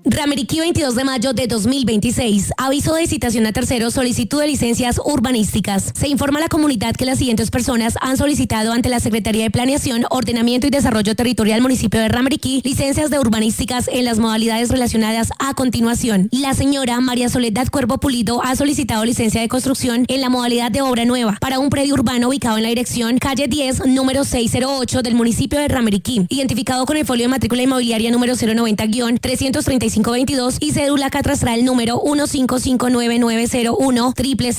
Ramiriquí, 22 de mayo de 2026. Aviso de citación a terceros, solicitud de licencias urbanísticas. Se informa a la comunidad que las siguientes personas han solicitado ante la Secretaría de Planeación, Ordenamiento y Desarrollo Territorial Municipio de Ramiriquí licencias de urbanísticas en las modalidades relacionadas a continuación. La señora María Soledad Cuervo Pulido ha solicitado licencia de construcción en la modalidad de obra nueva para un predio urbano ubicado en la dirección calle 10, número 608 del municipio de Ramiriquí, identificado con el folio de matrícula inmobiliaria número 090-33522 y cédula catastral número 1559901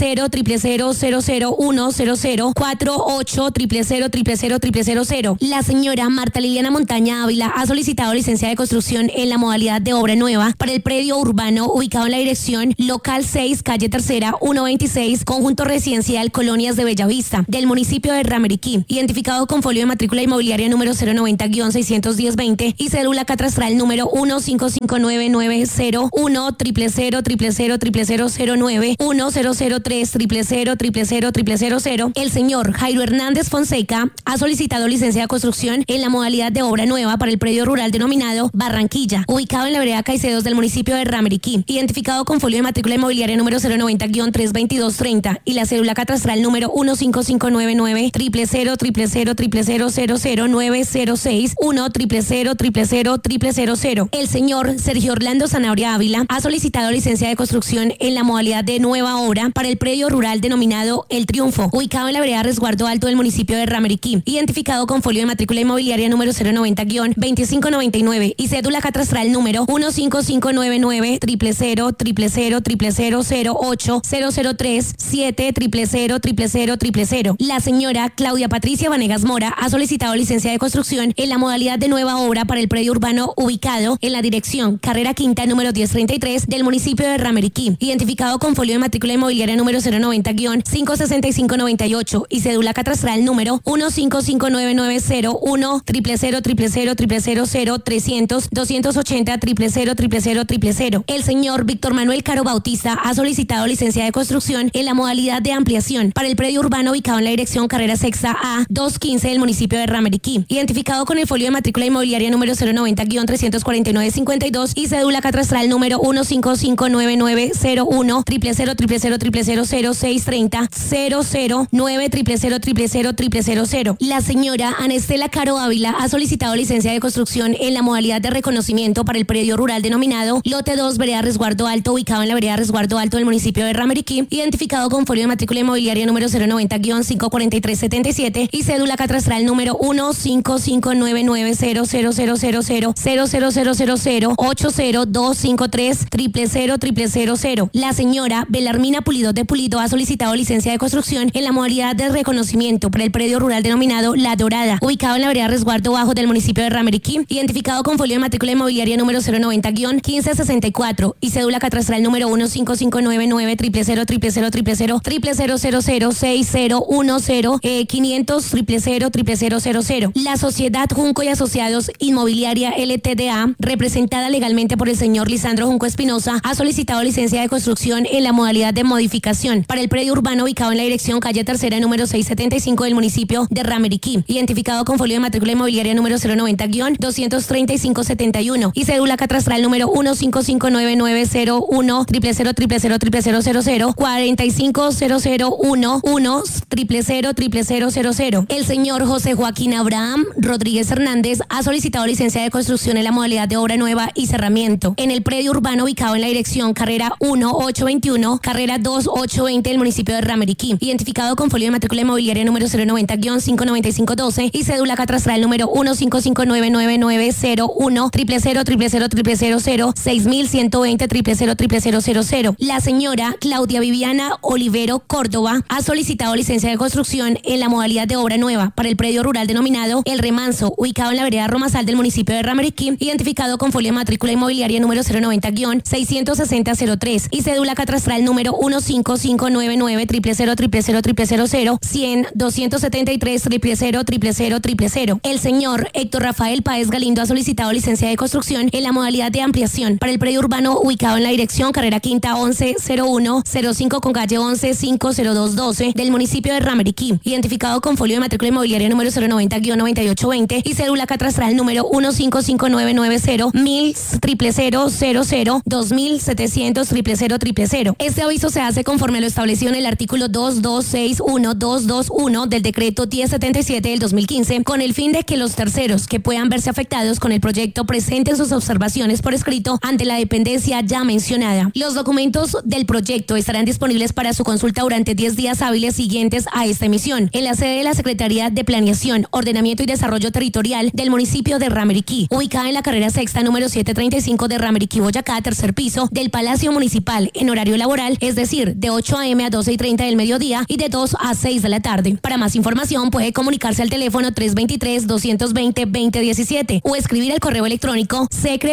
000000048 La señora Marta Liliana Montaña Ávila ha solicitado licencia de construcción en la modalidad de obra nueva para el predio urbano ubicado en la dirección local 6, calle tercera, 126, conjunto residencial Colonias de Bellavista, del municipio de Ramiriquí, identificado con folio de matrícula inmobiliaria número 090-61020 y cédula catastral número 1559901 000000009 1003 El señor Jairo Hernández Fonseca ha solicitado licencia de construcción en la modalidad de obra nueva para el predio rural denominado Barranquilla, ubicado en la vereda Caicedos del municipio de Ramiriquí, identificado con folio de matrícula inmobiliaria número 090-32230 y la cédula catastral número 15599 00000000906 10000000. El señor Sergio Orlando Zanabria Ávila ha solicitado licencia de construcción en la modalidad de nueva obra para el predio rural denominado El Triunfo, ubicado en la vereda Resguardo Alto del municipio de Ramiriquí, identificado con folio de matrícula inmobiliaria número 090-2599 y cédula catastral número 15599 000000008 003 La señora Claudia Patricia Vanegas Mora ha solicitado licencia de construcción en la modalidad de nueva obra para el predio urbano ubicado en la dirección Carrera Quinta número 1033 del municipio de Ramiriquí, identificado con folio de matrícula inmobiliaria número 090-56598 y cédula catastral número 1559901 00000000300 280 0000000. El señor Víctor Manuel Caro Bautista ha solicitado licencia de construcción en la modalidad de ampliación para el predio urbano ubicado en la dirección Carrera Sexta A 215 del municipio de Ramiriquí, identificado con el folio de matrícula inmobiliaria número 090-34952 y cédula catastral número 1559901 00000000630 009 0000000. La señora Anestela Caro Ávila ha solicitado licencia de construcción en la modalidad de reconocimiento para el predio rural denominado Lote 2, vereda Resguardo Alto, ubicado en la vereda Resguardo Alto del municipio de Ramiriquí, identificado con folio de matrícula inmobiliaria número 090-54377 y cédula catastral número 1559900000080253000 La señora Belarmina Pulido de Pulido ha solicitado licencia de construcción en la modalidad de reconocimiento para el predio rural denominado La Dorada, ubicado en la vereda Resguardo Bajo del municipio de Ramiriquí, identificado con folio de matrícula inmobiliaria número 090-1564 y cédula catastral número 15599 00000006010 500 0000000. La sociedad Junco y Asociados Inmobiliaria LTDA, representada legalmente por el señor Lisandro Junco Espinosa, ha solicitado licencia de construcción en la modalidad de modificación para el predio urbano ubicado en la dirección calle tercera número 675 del municipio de Ramiriquí, identificado con folio de matrícula inmobiliaria número 090-23571 y cédula catastral número 1559901 0000000 45001 0000000. El señor José Joaquín Abraham Rodríguez Hernández ha solicitado licencia de construcción en la modalidad de obra nueva y cerramiento en el predio urbano ubicado en la dirección carrera 1821, carrera 2820 del municipio de Ramiriquí, identificado con folio de matrícula inmobiliaria número 090-59512 y cédula catastral número 1559901 0000000 6120 0000000. La señora Claudia Viviana Olivero Córdoba ha solicitado licencia de construcción en la modalidad de obra nueva para el predio rural denominado El Remanso, ubicado en la vereda Romasal del municipio de Ramiriquí, identificado con folio de matrícula inmobiliaria número 090-66003 y cédula catastral número 15599 0000000 100 273 0000000. El señor Héctor Rafael Páez Galindo ha solicitado licencia de construcción en la modalidad de ampliación para el predio urbano ubicado en la dirección carrera quinta 110105 con calle 11-50212 del municipio de Ramiriquí, identificado con folio de matrícula inmobiliaria número 090-9820 y cédula catastral número 1559901 000 000-2700-000. Este aviso se hace conforme a lo establecido en el artículo 2261221 del decreto 1077 del 2015, con el fin de que los terceros que puedan verse afectados con el proyecto presenten sus observaciones por escrito ante la dependencia ya mencionada. Los documentos del proyecto estarán disponibles para su consulta durante 10 días hábiles siguientes a esta emisión en la sede de la Secretaría de Planeación, Ordenamiento y Desarrollo Territorial del municipio de Ramiriquí, ubicada en la carrera sexta número 735 de Ramiriquí, Boyacá, tercer piso del Palacio Municipal, en horario laboral, es decir, de 8 a.m. a 12:30 del mediodía y de 2 a 6 de la tarde. Para más información puede comunicarse al teléfono 323-220-2017 o escribir al correo electrónico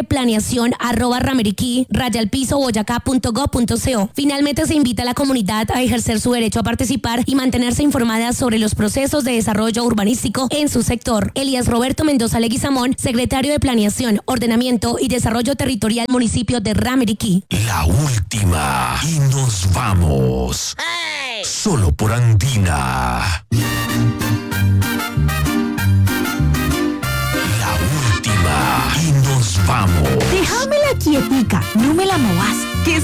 secreplaneacion@ramiriquí-boyacá.gov.co. Finalmente se invita a la comunidad a ejercer su derecho a participar y mantenerse informada sobre los procesos de desarrollo urbanístico en su sector. Elías Roberto Mendoza Leguizamón, secretario de Planeación, Ordenamiento y Desarrollo Territorial, municipio de Ramiriquí. La última y nos vamos. ¡Hey! Solo por Andina. La última y nos vamos. Déjamela quietica, no me la movas.